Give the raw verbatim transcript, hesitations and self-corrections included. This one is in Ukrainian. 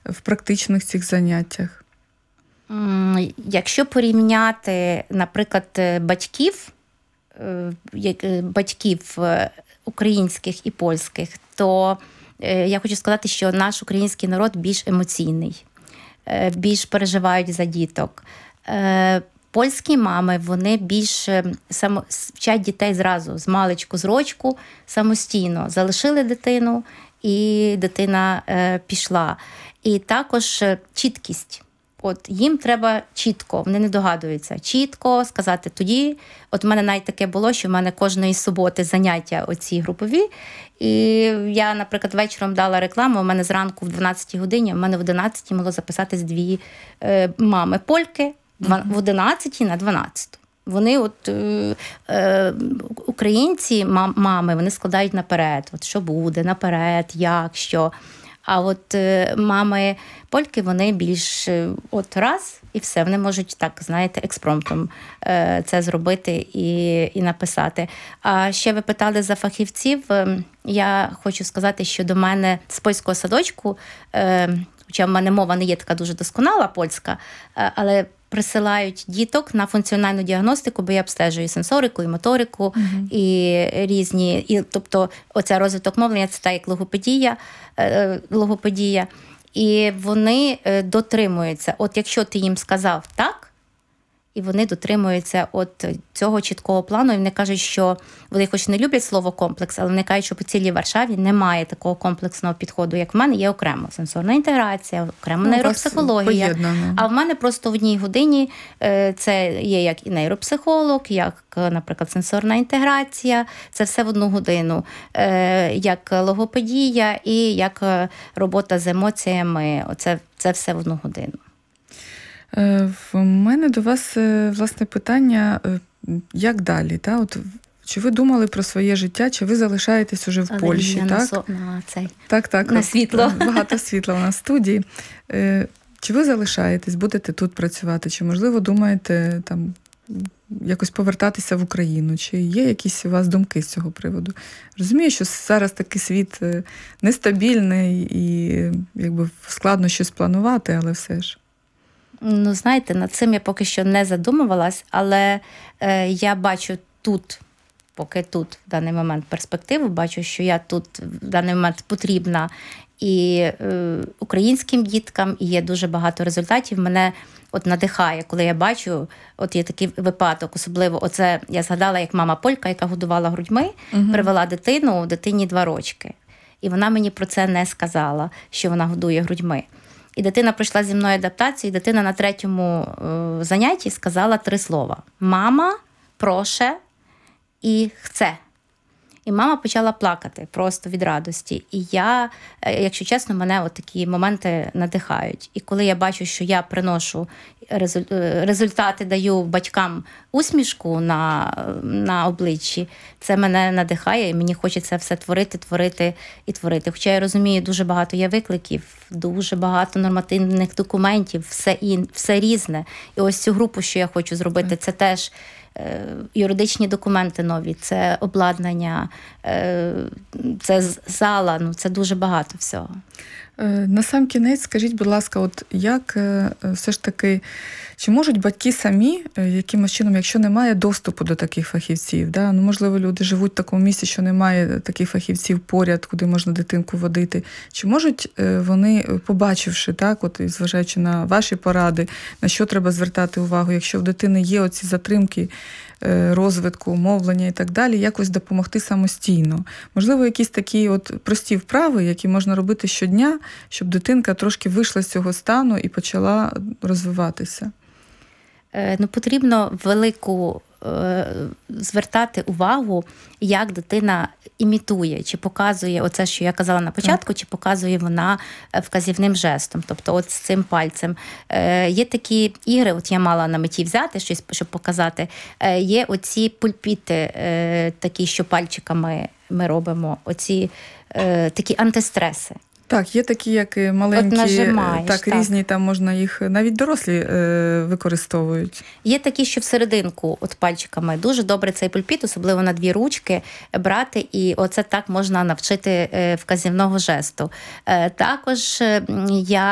в практичних цих заняттях? Якщо порівняти, наприклад, батьків, батьків українських і польських, то я хочу сказати, що наш український народ більш емоційний, більш переживають за діток. Польські мами, вони більш само, вчать дітей зразу, з маличку, з рочку, самостійно. Залишили дитину, і дитина е, пішла. І також чіткість. От їм треба чітко, вони не догадуються, чітко сказати тоді. От в мене навіть таке було, що в мене кожної суботи заняття оці групові. І я, наприклад, вечором дала рекламу, у мене зранку в дванадцятій годині, у мене в одинадцятій могло записатись дві е, мами польки, в одинадцятій на дванадцяту. Вони от е, е, українці, мам, мами, вони складають наперед, от що буде, наперед, як, що. А от е, мами польки, вони більш е, от раз і все, вони можуть так, знаєте, експромтом е, це зробити і, і написати. А ще ви питали за фахівців. Я хочу сказати, що до мене з польського садочку, е, хоча в мене мова не є така дуже досконала польська, е, але присилають діток на функціональну діагностику, бо я обстежую і сенсорику, і моторику, uh-huh. і різні. І, тобто оця розвиток мовлення, це так як логопедія, е, логопедія. І вони дотримуються. От якщо ти їм сказав так, і вони дотримуються от цього чіткого плану, і вони кажуть, що вони хоч не люблять слово комплекс, але вони кажуть, що по цілій Варшаві немає такого комплексного підходу, як в мене, є окремо сенсорна інтеграція, окремо ну, нейропсихологія. А в мене просто в одній годині це є як і нейропсихолог, як, наприклад, сенсорна інтеграція, це все в одну годину, як логопедія і як робота з емоціями, це, це все в одну годину. В мене до вас, власне, питання, як далі? Та? От, чи ви думали про своє життя, чи ви залишаєтесь уже в Але Польщі? Я так? На, со... на, цей... так, так, на світло. Багато світла у нас в студії. Чи ви залишаєтесь, будете тут працювати? Чи, можливо, думаєте там, якось повертатися в Україну? Чи є якісь у вас думки з цього приводу? Розумію, що зараз такий світ нестабільний і якби, складно щось планувати, але все ж. Ну, знаєте, над цим я поки що не задумувалась, але е, я бачу тут, поки тут, в даний момент, перспективу, бачу, що я тут в даний момент потрібна і е, українським діткам, і є дуже багато результатів. Мене от надихає, коли я бачу, от є такий випадок, особливо, оце я згадала, як мама полька, яка годувала грудьми, угу. привела дитину, дитині два рочки. І вона мені про це не сказала, що вона годує грудьми. І дитина пройшла зі мною адаптацію, і дитина на третьому е, занятті сказала три слова. Мама, проше і хце. І мама почала плакати просто від радості. І я, якщо чесно, мене от такі моменти надихають. І коли я бачу, що я приношу результати, даю батькам усмішку на, на обличчі, це мене надихає, і мені хочеться все творити, творити і творити. Хоча я розумію, дуже багато є викликів, дуже багато нормативних документів, все, ін, все різне. І ось цю групу, що я хочу зробити, це теж юридичні документи нові, це обладнання, це зала, ну це дуже багато всього. На сам кінець, скажіть, будь ласка, от як все ж таки, чи можуть батьки самі якимось чином, якщо немає доступу до таких фахівців, да? Ну, можливо, люди живуть в такому місці, що немає таких фахівців поряд, куди можна дитинку водити, чи можуть вони, побачивши, так, от, і зважаючи на ваші поради, на що треба звертати увагу, якщо в дитини є оці затримки розвитку, мовлення і так далі, якось допомогти самостійно. Можливо, якісь такі от прості вправи, які можна робити щодня, щоб дитинка трошки вийшла з цього стану і почала розвиватися? Ну, потрібно велику звертати увагу, як дитина імітує, чи показує оце, що я казала на початку, так. чи показує вона вказівним жестом, тобто от з цим пальцем. Е, є такі ігри, от я мала на меті взяти щось, щоб показати, е, є оці пульпіти, е, такі, що пальчиками ми робимо, оці е, такі антистреси. Так, є такі, як маленькі, так, так, різні, там можна їх, навіть дорослі е, використовують. Є такі, що всерединку, от пальчиками, дуже добре цей пульпіт, особливо на дві ручки, брати, і оце так можна навчити вказівного жесту. Е, також я